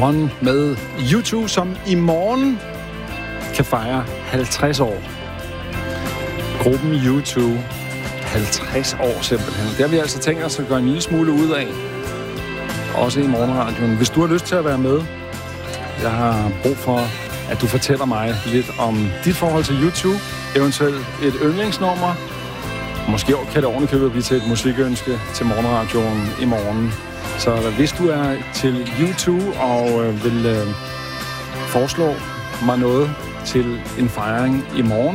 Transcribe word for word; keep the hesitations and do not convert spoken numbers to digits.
One med U to, som i morgen kan fejre halvtreds år. Gruppen U to. halvtreds år simpelthen. Det har vi altså tænkt os at gøre en lille smule ud af. Også i morgenradioen. Hvis du har lyst til at være med, jeg har brug for, at du fortæller mig lidt om dit forhold til U to, eventuelt et yndlingsnummer. Måske kan det ovenikøbet blive til et musikønske til morgenradioen i morgen. Så hvis du er til U to og øh, vil øh, foreslå mig noget til en fejring i morgen,